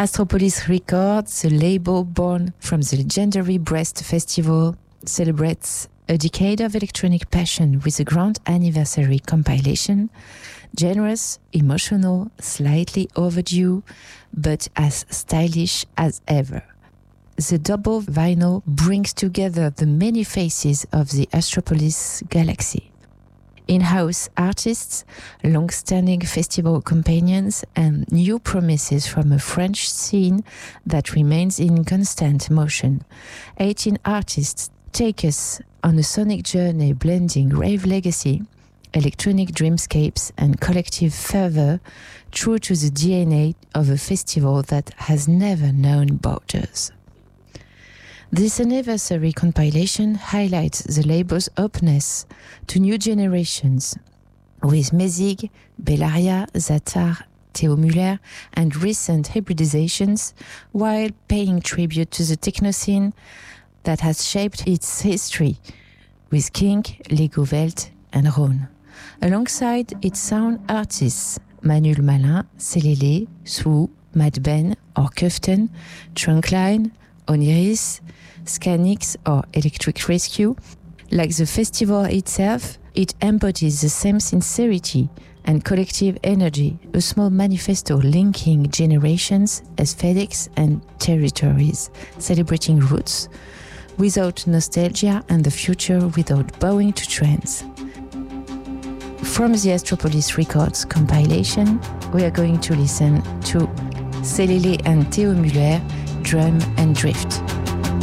Astropolis Records, the label born from the legendary Brest Festival, celebrates a decade of electronic passion with a grand anniversary compilation, generous, emotional, slightly overdue, but as stylish as ever. The double vinyl brings together the many faces of the Astropolis galaxy. In-house artists, long-standing festival companions, and new promises from a French scene that remains in constant motion. 18 artists take us on a sonic journey blending rave legacy, electronic dreamscapes, and collective fervor, true to the DNA of a festival that has never known borders. This anniversary compilation highlights the label's openness to new generations, with Mezig, Bellaria, Zatar, Theo Müller, and recent hybridizations, while paying tribute to the techno scene that has shaped its history, with Kink, Lego Welt, and Rhône. Alongside its sound artists, Manuel Malin, Selele, Swoo, Mad Ben, or Kuften, Trunkline, Oniris, Scanix, or Electric Rescue, like the festival itself, it embodies the same sincerity and collective energy, a small manifesto linking generations, aesthetics, and territories, celebrating roots, without nostalgia and the future without bowing to trends. From the Astropolis Records compilation, we are going to listen to Selele and Theo Müller, Drum and Drift.